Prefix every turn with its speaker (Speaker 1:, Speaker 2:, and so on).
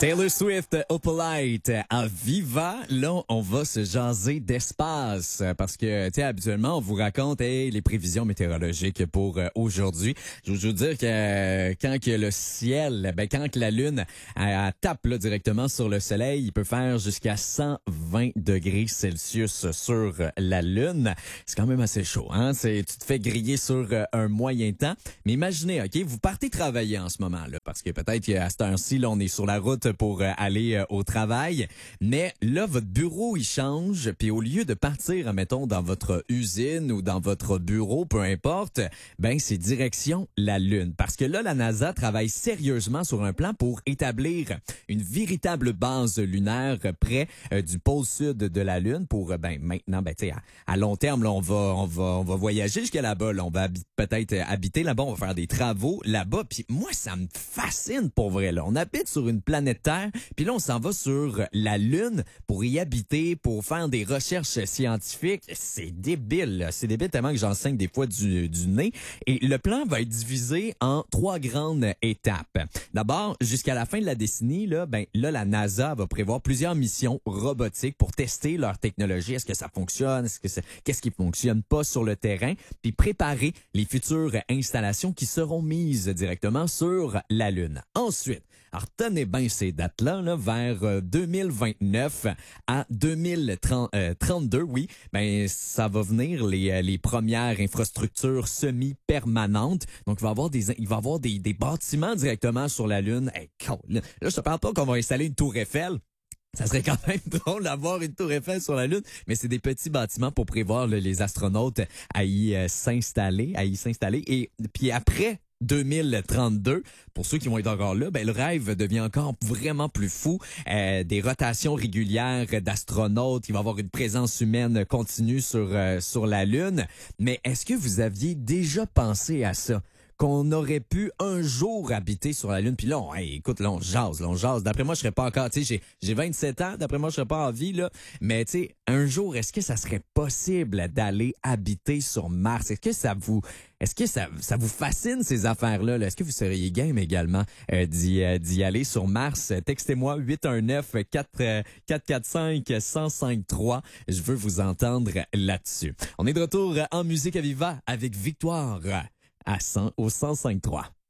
Speaker 1: Taylor Swift, Opalite, à Viva. Là, on va se jaser d'espace parce que, tu sais, habituellement, on vous raconte les prévisions météorologiques pour aujourd'hui. Je veux dire que quand que le ciel, quand que la Lune elle tape là, directement sur le Soleil, il peut faire jusqu'à 120 degrés Celsius sur la Lune. C'est quand même assez chaud, hein? Tu te fais griller sur un moyen temps. Mais imaginez, OK, vous partez travailler en ce moment, là, parce que peut-être qu'à cette heure-ci, là, on est sur la route pour aller au travail. Mais là, votre bureau, il change. Puis au lieu de partir, mettons, dans votre usine ou dans votre bureau, peu importe, c'est direction la Lune. Parce que là, la NASA travaille sérieusement sur un plan pour établir une véritable base lunaire près du pôle sud de la Lune pour, maintenant, tu sais, à long terme, là, on va voyager jusqu'à là-bas. Là. On va peut-être habiter là-bas, on va faire des travaux là-bas. Puis moi, ça me fascine pour vrai. Là. On habite sur une planète Terre, puis là, on s'en va sur la Lune pour y habiter, pour faire des recherches scientifiques. C'est débile, là. C'est débile tellement que j'enseigne des fois du nez. Et le plan va être divisé en 3 grandes étapes. D'abord, jusqu'à la fin de la décennie, là, la NASA va prévoir plusieurs missions robotiques pour tester leur technologie. Est-ce que ça fonctionne? Qu'est-ce qui fonctionne pas sur le terrain? Puis préparer les futures installations qui seront mises directement sur la Lune. Ensuite, alors tenez bien ces dates-là, là, vers 2029 à 2032, oui, ça va venir les premières infrastructures semi-permanentes. Donc, il va y avoir des bâtiments directement sur la Lune. Hey, là, je te parle pas qu'on va installer une tour Eiffel. Ça serait quand même drôle d'avoir une tour Eiffel sur la Lune, mais c'est des petits bâtiments pour prévoir là, les astronautes à y s'installer. Et puis après 2032, pour ceux qui vont être encore là, le rêve devient encore vraiment plus fou. Des rotations régulières d'astronautes, il va y avoir une présence humaine continue sur la Lune. Mais est-ce que vous aviez déjà pensé à ça? Qu'on aurait pu un jour habiter sur la Lune. Puis là, on jase. D'après moi, je serais pas encore, tu sais, j'ai 27 ans, d'après moi, je serais pas en vie, là. Mais, tu sais, un jour, est-ce que ça serait possible d'aller habiter sur Mars? Est-ce que ça vous fascine, ces affaires-là, là? Est-ce que vous seriez game également d'y aller sur Mars? Textez-moi 819-445-1053. Je veux vous entendre là-dessus. On est de retour en musique à Viva avec Victoire. Au 105.3.